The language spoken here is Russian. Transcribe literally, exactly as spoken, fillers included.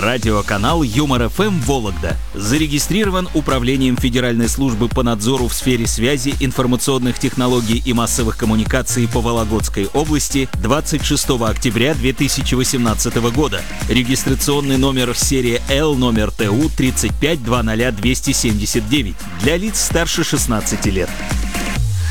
Радиоканал Юмор эф эм Вологда зарегистрирован Управлением Федеральной службы по надзору в сфере связи, информационных технологий и массовых коммуникаций по Вологодской области двадцать шестого октября две тысячи восемнадцатого года. Регистрационный номер серия Л номер Т У тридцать пять двадцать двести семьдесят девять для лиц старше шестнадцати лет.